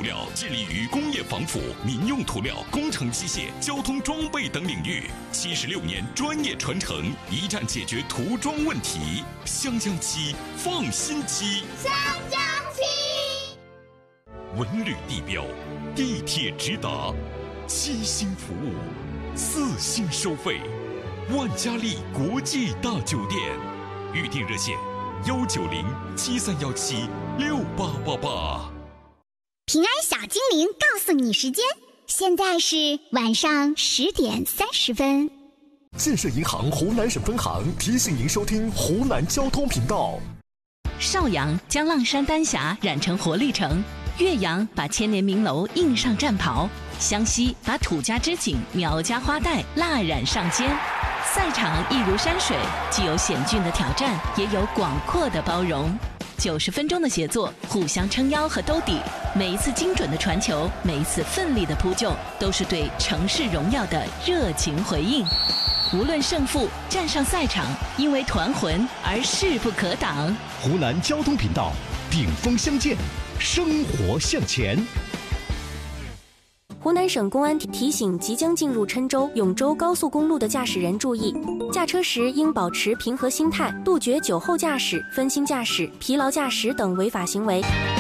料致力于工业防腐、民用涂料、工程机械、交通装备等领域，76年专业传承，一站解决涂装问题。湘江漆，放心漆。 湘江漆， 文旅地标，地铁直达，7星服务，4星收费，万家丽国际大酒店，预订热线19073176888。 平安小精灵告诉你时间，现在是晚上10点30分。 建设银行湖南省分行提醒您收听湖南交通频道。 邵阳将浪山丹霞染成活力城，岳阳把千年名楼印上战袍，湘西把土家织锦、苗家花带蜡染上肩。赛场一如山水，既有险峻的挑战，也有广阔的包容。90分钟的协作，互相撑腰和兜底，每一次精准的传球，每一次奋力的扑救，都是对城市荣耀的热情回应。无论胜负，站上赛场，因为团魂而势不可挡。 湖南交通频道，顶峰相见，生活向前。 湖南省公安提醒即将进入郴州、永州高速公路的驾驶人注意，驾车时应保持平和心态，杜绝酒后驾驶、分心驾驶、疲劳驾驶等违法行为。